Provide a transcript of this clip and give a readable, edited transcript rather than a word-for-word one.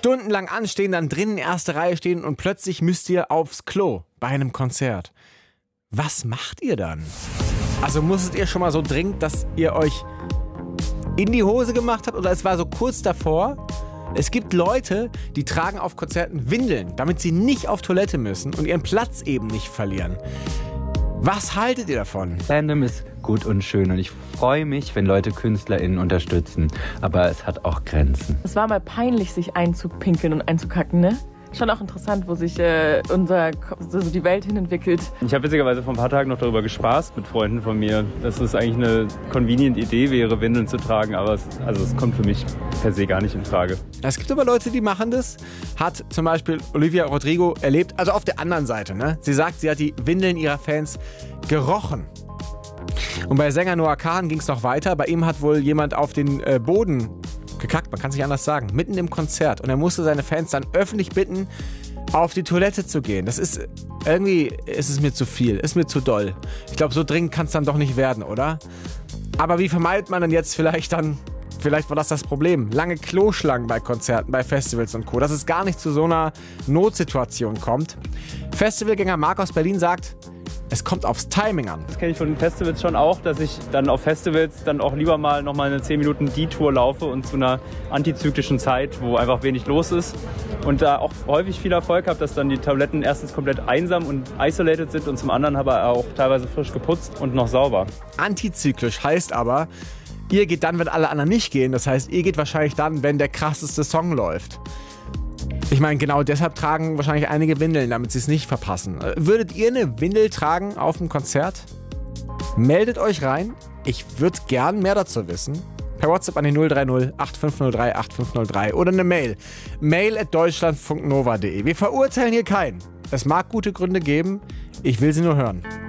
stundenlang anstehen, dann drinnen erste Reihe stehen und plötzlich müsst ihr aufs Klo bei einem Konzert. Was macht ihr dann? Also musstet ihr schon mal so dringend, dass ihr euch in die Hose gemacht habt oder es war so kurz davor? Es gibt Leute, die tragen auf Konzerten Windeln, damit sie nicht auf Toilette müssen und ihren Platz eben nicht verlieren. Was haltet ihr davon? Fandom ist gut und schön und ich freue mich, wenn Leute KünstlerInnen unterstützen. Aber es hat auch Grenzen. Es war mal peinlich, sich einzupinkeln und einzukacken, ne? Schon auch interessant, wo sich die Welt hin entwickelt. Ich habe witzigerweise vor ein paar Tagen noch darüber gespaßt mit Freunden von mir, dass es eigentlich eine convenient Idee wäre, Windeln zu tragen, aber es kommt für mich per se gar nicht in Frage. Es gibt aber Leute, die machen das. Hat zum Beispiel Olivia Rodrigo erlebt, also auf der anderen Seite. Ne? Sie sagt, sie hat die Windeln ihrer Fans gerochen. Und bei Sänger Noah Kahan ging es noch weiter. Bei ihm hat wohl jemand auf den Boden gekackt, man kann es nicht anders sagen, mitten im Konzert. Und er musste seine Fans dann öffentlich bitten, auf die Toilette zu gehen. Das ist, irgendwie ist es mir zu viel, ist mir zu doll. Ich glaube, so dringend kann es dann doch nicht werden, oder? Aber wie vermeidet man denn jetzt vielleicht war das Problem, lange Kloschlangen bei Konzerten, bei Festivals und Co., dass es gar nicht zu so einer Notsituation kommt? Festivalgänger Marc aus Berlin sagt, es kommt aufs Timing an. Das kenne ich von den Festivals schon auch, dass ich dann auf Festivals dann auch lieber mal nochmal eine 10 Minuten Detour laufe und zu einer antizyklischen Zeit, wo einfach wenig los ist und da auch häufig viel Erfolg habe, dass dann die Toiletten erstens komplett einsam und isolated sind und zum anderen aber auch teilweise frisch geputzt und noch sauber. Antizyklisch heißt aber, ihr geht dann, wenn alle anderen nicht gehen. Das heißt, ihr geht wahrscheinlich dann, wenn der krasseste Song läuft. Ich meine, genau deshalb tragen wahrscheinlich einige Windeln, damit sie es nicht verpassen. Würdet ihr eine Windel tragen auf dem Konzert? Meldet euch rein. Ich würde gern mehr dazu wissen. Per WhatsApp an die 030 8503 8503 oder eine Mail. mail@deutschlandfunknova.de. Wir verurteilen hier keinen. Es mag gute Gründe geben. Ich will sie nur hören.